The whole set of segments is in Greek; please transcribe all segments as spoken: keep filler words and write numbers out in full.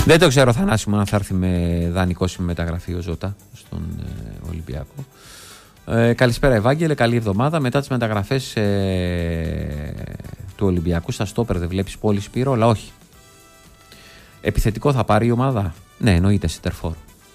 Δεν το ξέρω, Θανάση μου, αν θα έρθει με δανεικό συμμεταγραφή ο Ζώτα στον ε, Ολυμπιακό. Ε, καλησπέρα, Ευάγγελε, καλή εβδομάδα. Μετά τις μεταγραφές ε, του Ολυμπιακού στα στόπερ δεν βλέπεις πόλη Σπύρο, αλλά όχι. Επιθετικό θα πάρει η ομάδα. Ναι, εννοείται, σεντερφόρ.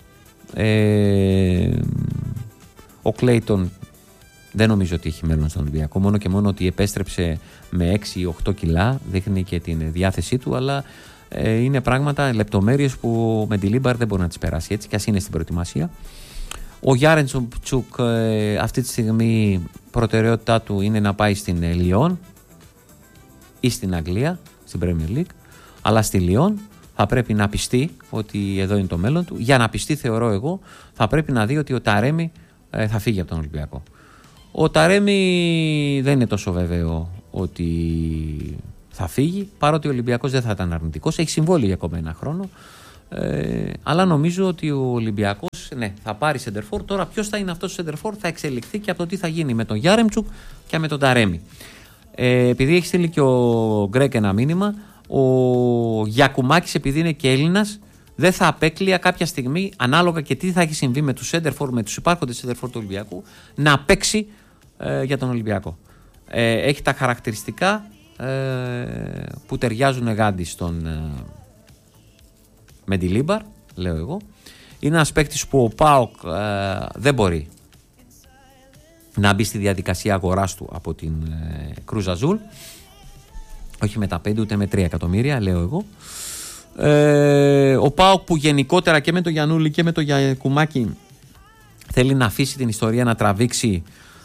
Ε, ο Κλέιτον δεν νομίζω ότι έχει μέλλον στον Ολυμπιακό. Μόνο και μόνο ότι επέστρεψε με έξι ή οκτώ κιλά, δείχνει και την διάθεσή του, αλλά ε, είναι πράγματα, λεπτομέρειες που με τη Λίμπαρ δεν μπορεί να τις περάσει έτσι, κι ας είναι στην προετοιμασία. Ο Γιάρεντσουκ ε, αυτή τη στιγμή προτεραιότητά του είναι να πάει στην ε, Λιόν ή στην Αγγλία, στην Premier League, αλλά στη Λιόν θα πρέπει να πιστεί ότι εδώ είναι το μέλλον του. Για να πιστεί, θεωρώ εγώ, θα πρέπει να δει ότι ο Ταρέμι ε, θα φύγει από τον Ολυμπιακό. Ο Ταρέμι δεν είναι τόσο βέβαιο ότι θα φύγει, παρότι ο Ολυμπιακός δεν θα ήταν αρνητικός. Έχει συμβόλαιο για ακόμα ένα χρόνο. Ε, αλλά νομίζω ότι ο Ολυμπιακός ναι, θα πάρει σεντερφόρ. Τώρα ποιος θα είναι αυτός ο σεντερφόρ θα εξελιχθεί και από το τι θα γίνει με τον Γιάρεμτσουκ και με τον Ταρέμι. Ε, επειδή έχει στείλει και ο Γκρέκ ένα μήνυμα, ο Γιακουμάκης, επειδή είναι και Έλληνας, δεν θα απέκλεια κάποια στιγμή, ανάλογα και τι θα έχει συμβεί με τους σέντερφορ, με τους υπάρχοντες σέντερφορ του Ολυμπιακού, να παίξει ε, για τον Ολυμπιακό. Ε, έχει τα χαρακτηριστικά ε, που ταιριάζουν γάντι στον ε, Μεντιλίμπαρ, λέω εγώ. Είναι ένας παίκτης που ο ΠΑΟΚ ε, δεν μπορεί να μπει στη διαδικασία αγοράς του από την ε, Κρούζ Αζούλ. Όχι με τα πέντε ούτε με τρία εκατομμύρια, λέω εγώ. Ε, ο ΠΑΟΚ που γενικότερα και με το Γιαννούλη και με το Γιακουμάκη θέλει να αφήσει την ιστορία να τραβήξει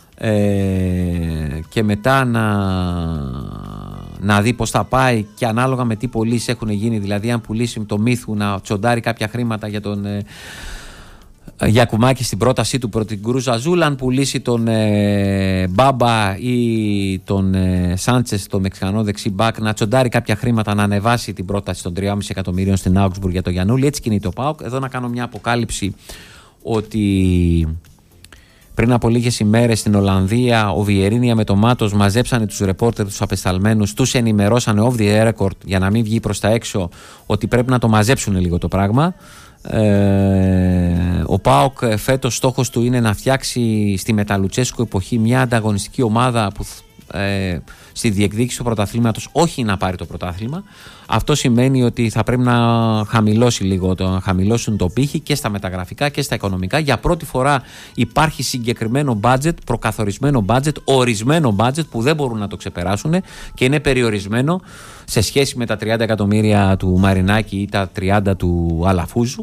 ε, και μετά να, να δει πως θα πάει και ανάλογα με τι πωλήσεις έχουν γίνει, δηλαδή αν πουλήσει το Μύθου να τσοντάρει κάποια χρήματα για τον ε, Γιακουμάκη στην πρότασή του προ την Κρούζ Αζούλ, αν πουλήσει τον ε, Μπάμπα ή τον ε, Σάντσες, το μεξικανό δεξί μπακ, να τσοντάρει κάποια χρήματα, να ανεβάσει την πρόταση των τριάμισι εκατομμυρίων στην Augsburg για τον Γιαννούλη. Έτσι κινείται ο ΠΑΟΚ. Εδώ να κάνω μια αποκάλυψη ότι πριν από λίγες ημέρες στην Ολλανδία ο Βιερίνια με το Μάτος μαζέψανε τους ρεπόρτερ, τους απεσταλμένους, τους ενημερώσανε off the record για να μην βγει προς τα έξω ότι πρέπει να το μαζέψουν λίγο το πράγμα. Ε, ο ΠΑΟΚ φέτος στόχος του είναι να φτιάξει στη Μεταλουτσέσκο εποχή μια ανταγωνιστική ομάδα που ε, στη διεκδίκηση του πρωταθλήματος, όχι να πάρει το πρωτάθλημα. Αυτό σημαίνει ότι θα πρέπει να χαμηλώσει λίγο, να χαμηλώσουν το πύχη και στα μεταγραφικά και στα οικονομικά. Για πρώτη φορά υπάρχει συγκεκριμένο budget, προκαθορισμένο budget, ορισμένο budget που δεν μπορούν να το ξεπεράσουν και είναι περιορισμένο σε σχέση με τα τριάντα εκατομμύρια του Μαρινάκη ή τα τριάντα του Αλαφούζου.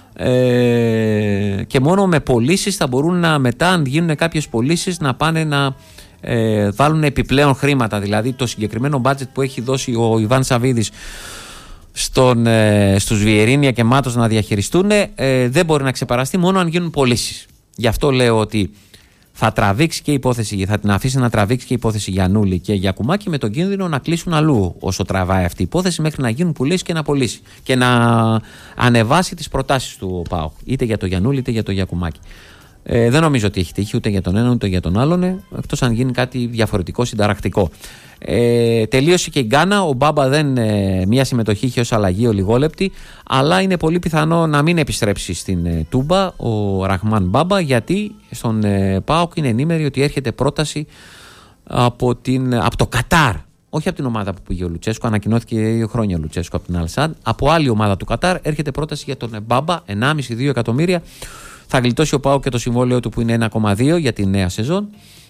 Ε, και μόνο με πωλήσεις θα μπορούν να, μετά αν γίνουν κάποιες πωλήσεις, να πάνε να ε, βάλουν επιπλέον χρήματα. Δηλαδή το συγκεκριμένο budget που έχει δώσει ο Ιβάν Σαββίδης στον, ε, στους Βιερίνια και Μάτος να διαχειριστούν ε, δεν μπορεί να ξεπεραστεί μόνο αν γίνουν πωλήσεις. Γι' αυτό λέω ότι θα τραβήξει και η υπόθεση, θα την αφήσει να τραβήξει και η υπόθεση Γιαννούλη και Γιακουμάκη, με τον κίνδυνο να κλείσουν αλλού όσο τραβάει αυτή η υπόθεση, μέχρι να γίνουν πουλήσεις και να πωλήσει και να ανεβάσει τις προτάσεις του ο ΠΑΟΚ, είτε για το Γιαννούλη είτε για το Γιακουμάκη. Ε, δεν νομίζω ότι έχει τύχει ούτε για τον έναν ούτε για τον άλλον, εκτός αν γίνει κάτι διαφορετικό, συνταρακτικό. Ε, τελείωσε και η Γκάνα. Ο Μπάμπα δεν ε, μία συμμετοχή είχε ως αλλαγή, ολιγόλεπτη, αλλά είναι πολύ πιθανό να μην επιστρέψει στην ε, Τούμπα ο Ραχμάν Μπάμπα, γιατί στον ε, ΠΑΟΚ είναι ενήμεροι ότι έρχεται πρόταση από, την, από το Κατάρ. Όχι από την ομάδα που πήγε ο Λουτσέσκο, ανακοινώθηκε δύο χρόνια ο Λουτσέσκο από την Αλσάντ. Από άλλη ομάδα του Κατάρ έρχεται πρόταση για τον ε, Μπάμπα, ενάμιση με δύο εκατομμύρια. Θα γλιτώσει ο ΠΑΟΚ και το συμβόλαιο του που είναι ένα κόμμα δύο για τη νέα σεζόν.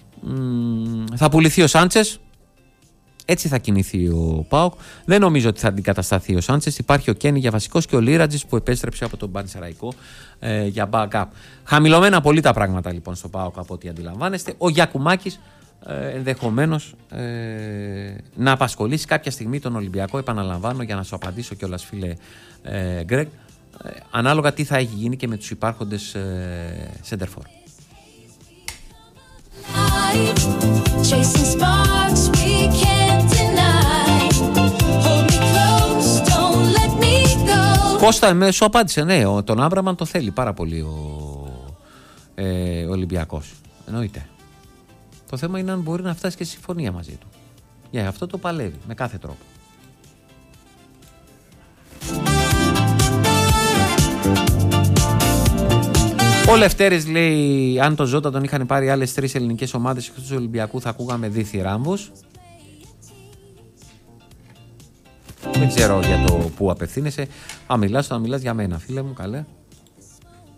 Μ, θα πουληθεί ο Σάντσες. Έτσι θα κινηθεί ο ΠΑΟΚ. Δεν νομίζω ότι θα αντικατασταθεί ο Σάντσες. Υπάρχει ο Κένι για βασικός και ο Λίρατζης που επέστρεψε από τον Πανσεραϊκό ε, για backup. Χαμηλωμένα πολύ τα πράγματα λοιπόν στο ΠΑΟΚ από ό,τι αντιλαμβάνεστε. Ο Γιακουμάκης ε, ενδεχομένως ε, να απασχολήσει κάποια στιγμή τον Ολυμπιακό. Επαναλαμβάνω για να σου απαντήσω κιόλας, φίλε ε, Γκρέγκ. Ε, ανάλογα τι θα έχει γίνει και με τους υπάρχοντες ε, σεντερφόρ. Κώστα, σου απάντησε, ναι, ο, τον Άμπραμαν το θέλει πάρα πολύ ο, ε, ο Ολυμπιακός. Εννοείται. Το θέμα είναι αν μπορεί να φτάσει και στη συμφωνία μαζί του. Για yeah, αυτό το παλεύει με κάθε τρόπο. Ο Λευτέρης λέει: αν το Ζώτα τον είχαν πάρει άλλες τρεις ελληνικές ομάδες εκτός του Ολυμπιακού, θα ακούγαμε δίθυ ράμβους. Δεν ξέρω για το που απευθύνεσαι. Αν μιλάς, θα μιλάς για μένα, φίλε μου, καλέ.